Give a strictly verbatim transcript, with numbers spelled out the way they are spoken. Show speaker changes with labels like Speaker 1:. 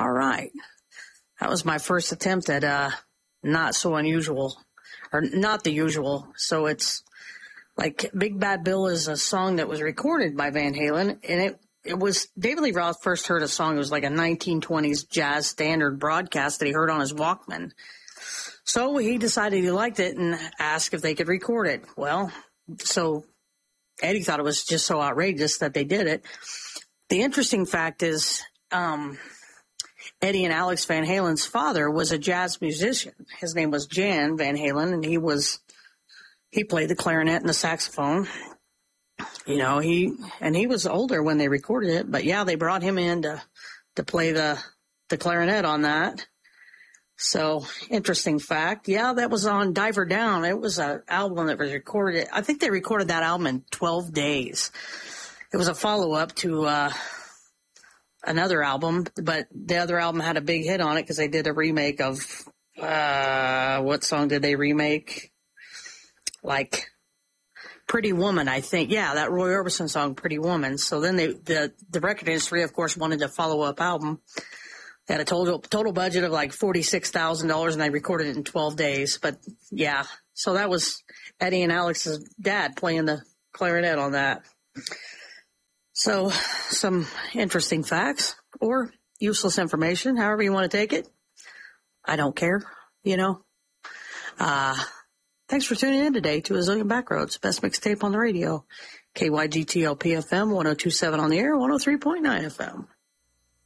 Speaker 1: All right. That was my first attempt at uh, not so unusual, or not the usual. So it's like Big Bad Bill is a song that was recorded by Van Halen, and it, it was, David Lee Roth first heard a song. It was like a nineteen twenties jazz standard broadcast that he heard on his Walkman. So he decided he liked it and asked if they could record it. Well, so Eddie thought it was just so outrageous that they did it. The interesting fact is, um, Eddie and Alex Van Halen's father was a jazz musician. His name was Jan Van Halen, and he was, he played the clarinet and the saxophone. You know, he, and he was older when they recorded it, but yeah, they brought him in to, to play the, the clarinet on that. So, interesting fact. Yeah, that was on Diver Down. It was an album that was recorded. I think they recorded that album in twelve days. It was a follow-up to uh, another album, but the other album had a big hit on it because they did a remake of, uh, what song did they remake? Like Pretty Woman, I think. Yeah, that Roy Orbison song, Pretty Woman. So then they, the, the record industry, of course, wanted a follow-up album. They had a total total budget of like forty-six thousand dollars, and they recorded it in twelve days. But, yeah, so that was Eddie and Alex's dad playing the clarinet on that. So some interesting facts or useless information, however you want to take it. I don't care, you know. Uh, thanks for tuning in today to A Zillion Backroads, best mixtape on the radio. K Y G T L P F M, one oh two point seven on the air, one oh three point nine F M.